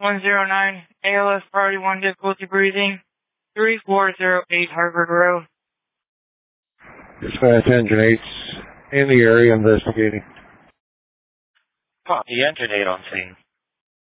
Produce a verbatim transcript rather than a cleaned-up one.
one zero nine, A L S Priority one, difficulty breathing, three four zero eight Harvard Road. Dispatch Engine eight's in the area investigating. Copy, Engine eight on scene.